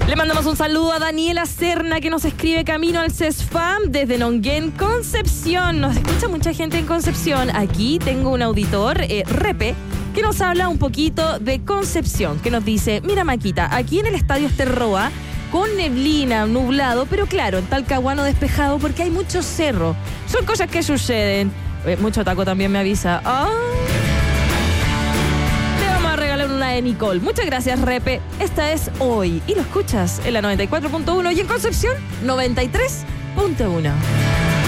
Le mandamos un saludo a Daniela Serna, que nos escribe camino al CESFAM desde Nonguén, Concepción. Nos escucha mucha gente en Concepción. Aquí tengo un auditor, Repe, que nos habla un poquito de Concepción, que nos dice: mira, Maquita, aquí en el estadio Esterroa, con neblina, nublado, pero claro, en Talcahuano despejado porque hay mucho cerro. Son cosas que suceden. Mucho taco también me avisa. Te vamos a regalar una de Nicole. Muchas gracias, Repe. Esta es Hoy. Y lo escuchas en la 94.1 y en Concepción 93.1.